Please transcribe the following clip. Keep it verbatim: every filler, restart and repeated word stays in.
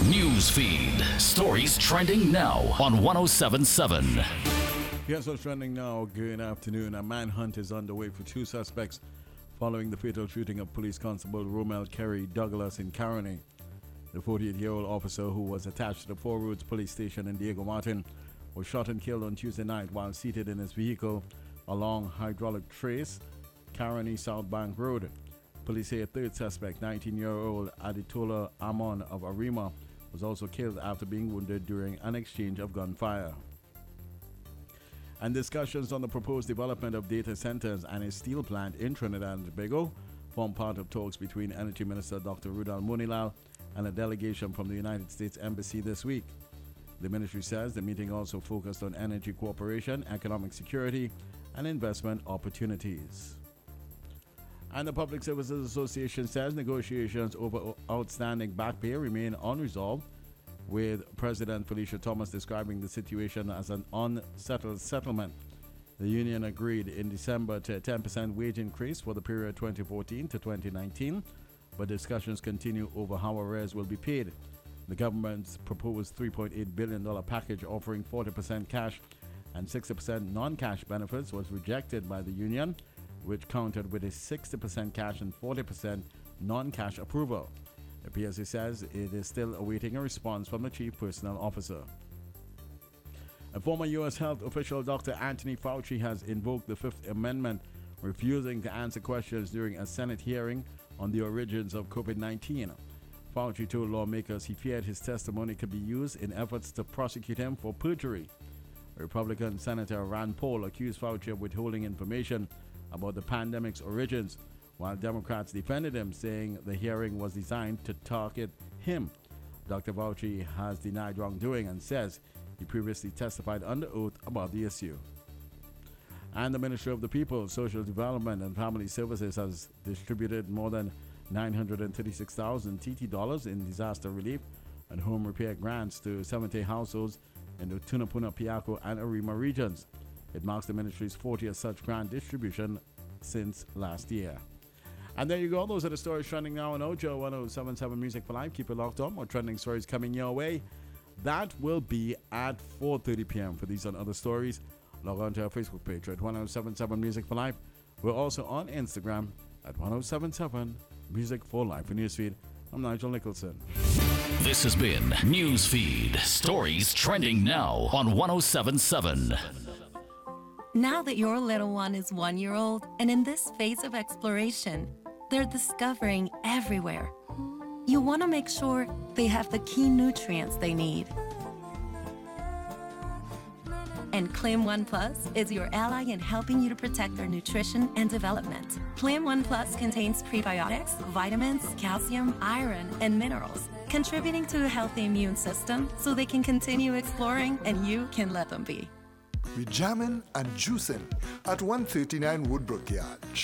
News feed. Stories trending now on one oh seven point seven. Here's what's trending now. Good afternoon. A manhunt is underway for two suspects following the fatal shooting of Police Constable Romel Kerry Douglas in Caroni. The forty-eight-year-old officer who was attached to the Four Roads Police Station in Diego Martin was shot and killed on Tuesday night while seated in his vehicle along Hydraulic Trace, Caroni South Bank Road. Police say a third suspect, nineteen-year-old Aditola Amon of Arima, was also killed after being wounded during an exchange of gunfire. And discussions on the proposed development of data centers and a steel plant in Trinidad and Tobago form part of talks between Energy Minister Doctor Rudal Munilal and a delegation from the United States Embassy this week. The ministry says the meeting also focused on energy cooperation, economic security, and investment opportunities. And the Public Services Association says negotiations over outstanding back pay remain unresolved, with President Felicia Thomas describing the situation as an unsettled settlement. The union agreed in December to a ten percent wage increase for the period twenty fourteen to twenty nineteen, but discussions continue over how arrears will be paid. The government's proposed three point eight billion dollars package offering forty percent cash and sixty percent non-cash benefits was rejected by the union, which countered with a sixty percent cash and forty percent non-cash approval. The P S A says it is still awaiting a response from the Chief Personnel Officer. A former U S health official, Doctor Anthony Fauci, has invoked the Fifth Amendment, refusing to answer questions during a Senate hearing on the origins of COVID nineteen. Fauci told lawmakers he feared his testimony could be used in efforts to prosecute him for perjury. Republican Senator Rand Paul accused Fauci of withholding information about the pandemic's origins, while Democrats defended him, saying the hearing was designed to target him. Doctor Fauci has denied wrongdoing and says he previously testified under oath about the issue. And the Ministry of the People, Social Development and Family Services has distributed more than nine hundred thirty-six thousand T T dollars in disaster relief and home repair grants to seventy households in the Tunapuna, Piako, and Arima regions. It marks the ministry's fortieth such grant distribution since last year. And there you go. Those are the stories trending now on Ojo one oh seven point seven Music for Life. Keep it locked on. More trending stories coming your way. That will be at four thirty p.m. For these and other stories, log on to our Facebook page at one oh seven point seven Music for Life. We're also on Instagram at one oh seven point seven Music for Life. For Newsfeed, I'm Nigel Nicholson. This has been Newsfeed. Stories trending now on one oh seven point seven. Now that your little one is one year old and in this phase of exploration, they're discovering everywhere. You want to make sure they have the key nutrients they need. And Clim One Plus is your ally in helping you to protect their nutrition and development. Clim One Plus contains prebiotics, vitamins, calcium, iron, and minerals, contributing to a healthy immune system so they can continue exploring and you can let them be. We jamming and juicing at one thirty-nine Woodbrook Yard.